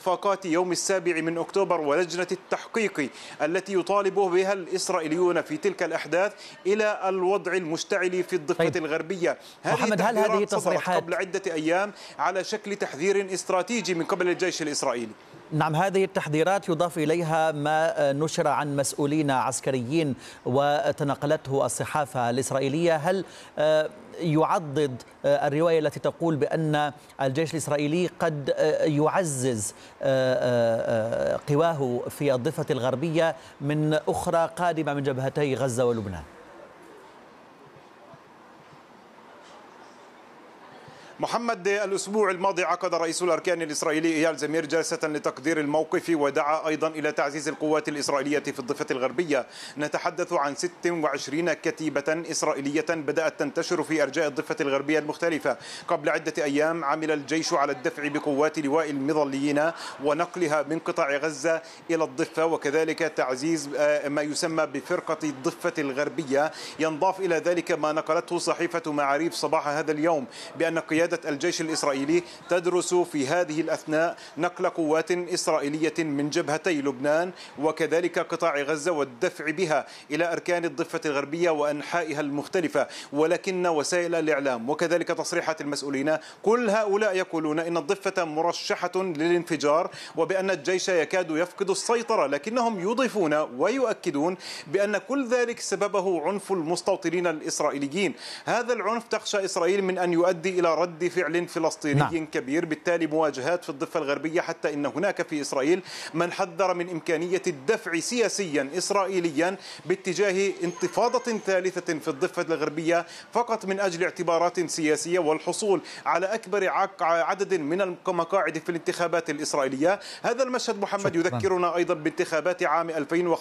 صفاقات يوم 7 من أكتوبر ولجنة التحقيق التي يطالب بها الإسرائيليون في تلك الأحداث إلى الوضع المشتعل في الضفة الغربية. محمد، هل هذه التصريحات قبل عدة أيام على شكل تحذير استراتيجي من قبل الجيش الإسرائيلي؟ نعم، هذه التحذيرات يضاف إليها ما نشر عن مسؤولين عسكريين وتناقلته الصحافة الإسرائيلية. هل يعضد الرواية التي تقول بأن الجيش الإسرائيلي قد يعزز قواه في الضفة الغربية من أخرى قادمة من جبهتي غزة ولبنان؟ محمد، الأسبوع الماضي عقد رئيس الأركان الإسرائيلي إيال زمير جلسة لتقدير الموقف، ودعا أيضا إلى تعزيز القوات الإسرائيلية في الضفة الغربية. نتحدث عن 26 كتيبة إسرائيلية بدأت تنتشر في أرجاء الضفة الغربية المختلفة. قبل عدة أيام عمل الجيش على الدفع بقوات لواء المظليين ونقلها من قطاع غزة إلى الضفة، وكذلك تعزيز ما يسمى بفرقة الضفة الغربية. ينضاف إلى ذلك ما نقلته صحيفة معاريف صباح هذا اليوم بأن قيادة الجيش الإسرائيلي تدرس في هذه الأثناء نقل قوات إسرائيلية من جبهتي لبنان وكذلك قطاع غزة والدفع بها إلى أركان الضفة الغربية وأنحائها المختلفة. ولكن وسائل الإعلام وكذلك تصريحات المسؤولين كل هؤلاء يقولون إن الضفة مرشحة للانفجار وبأن الجيش يكاد يفقد السيطرة، لكنهم يضيفون ويؤكدون بأن كل ذلك سببه عنف المستوطنين الإسرائيليين. هذا العنف تخشى إسرائيل من أن يؤدي إلى رد فعل فلسطيني كبير، بالتالي مواجهات في الضفة الغربية، حتى إن هناك في إسرائيل من حذر من إمكانية الدفع سياسيا إسرائيليا باتجاه انتفاضة ثالثة في الضفة الغربية فقط من أجل اعتبارات سياسية والحصول على أكبر عدد من المقاعد في الانتخابات الإسرائيلية. هذا المشهد محمد يذكرنا أيضا بانتخابات عام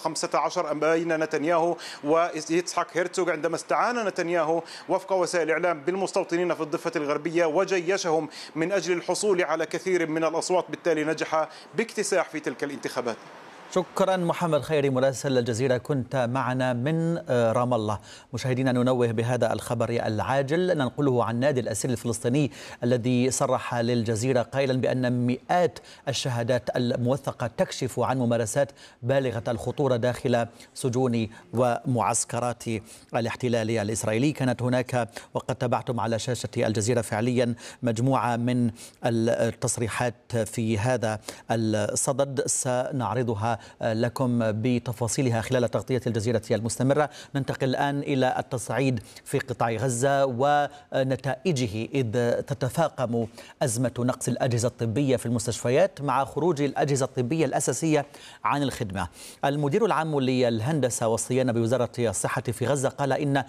2015 بين نتنياهو ويتسحق هيرتزوغ، عندما استعان نتنياهو وفق وسائل الإعلام بالمستوطنين في الضفة الغربية وجيشهم من أجل الحصول على كثير من الأصوات، بالتالي نجح باكتساح في تلك الانتخابات. شكرا محمد خيري مراسل الجزيرة، كنت معنا من رام الله. مشاهدينا، ننوه بهذا الخبر العاجل ننقله عن نادي الأسير الفلسطيني الذي صرح للجزيرة قائلا بأن مئات الشهادات الموثقة تكشف عن ممارسات بالغة الخطورة داخل سجون ومعسكرات الاحتلال الإسرائيلي. كانت هناك، وقد تابعتم على شاشة الجزيرة فعليا، مجموعة من التصريحات في هذا الصدد سنعرضها لكم بتفاصيلها خلال تغطية الجزيرة المستمرة. ننتقل الآن إلى التصعيد في قطاع غزة ونتائجه، إذ تتفاقم أزمة نقص الأجهزة الطبية في المستشفيات مع خروج الأجهزة الطبية الأساسية عن الخدمة. المدير العام للهندسة والصيانة بوزارة الصحة في غزة قال إن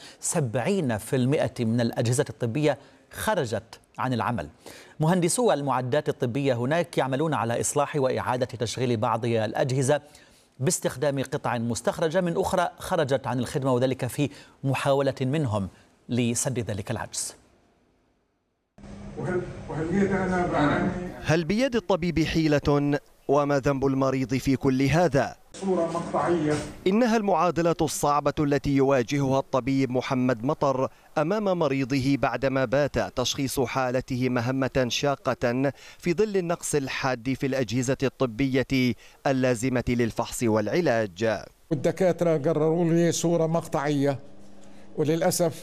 70% من الأجهزة الطبية خرجت عن العمل. مهندسو المعدات الطبية هناك يعملون على إصلاح وإعادة تشغيل بعض الأجهزة باستخدام قطع مستخرجة من أخرى خرجت عن الخدمة، وذلك في محاولة منهم لسد ذلك العجز. هل بيد الطبيب حيلة؟ وما ذنب المريض في كل هذا؟ صورة مقطعية. إنها المعادلة الصعبة التي يواجهها الطبيب محمد مطر أمام مريضه بعدما بات تشخيص حالته مهمة شاقة في ظل النقص الحاد في الأجهزة الطبية اللازمة للفحص والعلاج. والدكاترة قرروا لي صورة مقطعية، وللأسف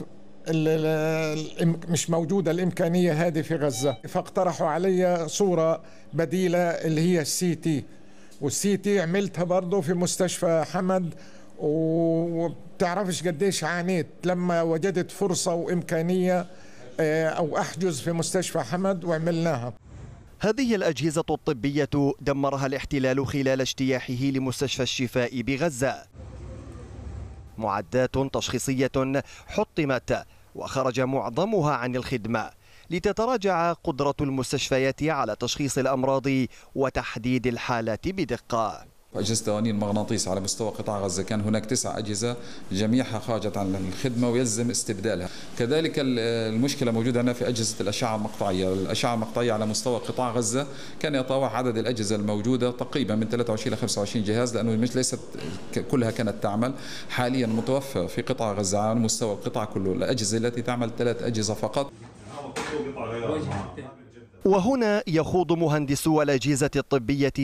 مش موجودة الإمكانية هذه في غزة، فاقترحوا علي صورة بديلة اللي هي السي تي، والسي تي عملتها برضه في مستشفى حمد، وبتعرفش قديش عانيت لما وجدت فرصة وإمكانية أو أحجز في مستشفى حمد وعملناها. هذه الأجهزة الطبية دمرها الاحتلال خلال اجتياحه لمستشفى الشفاء بغزة. معدات تشخيصية حطمت وخرج معظمها عن الخدمة لتتراجع قدرة المستشفيات على تشخيص الأمراض وتحديد الحالات بدقة. أجهزة توانين مغناطيس على مستوى قطاع غزة كان هناك 9 أجهزة جميعها خرجت عن الخدمة ويلزم استبدالها. كذلك المشكلة موجودة هنا في أجهزة الأشعة المقطعية. الأشعة المقطعية على مستوى قطاع غزة كان يتراوح عدد الأجهزة الموجودة تقريبا من 23 إلى 25 جهاز، لأنه مش ليست كلها كانت تعمل. حاليا متوفر في قطاع غزة على مستوى القطاع كله الأجهزة التي تعمل 3 أجهزة فقط. وهنا يخوض مهندسو الأجهزة الطبية